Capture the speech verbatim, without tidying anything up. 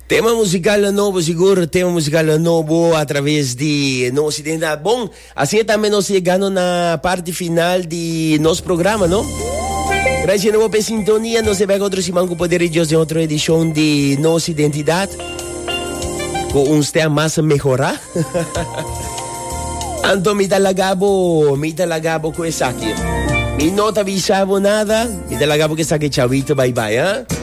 Tema musical novo, seguro, tema musical novo através de nosso identidade. Bom, assim também nós chegando na parte final de nosso programa, não? Graças a nossa sintonia, nós vemos outro Simão com Poder de Deus em outra edição de nossa identidade. Com uns temas mais a melhorar. Então, me talagabo, me talagabo com essa aqui. Me não te avisava nada, me talagabo com essa aqui, chavito, bye bye, hein?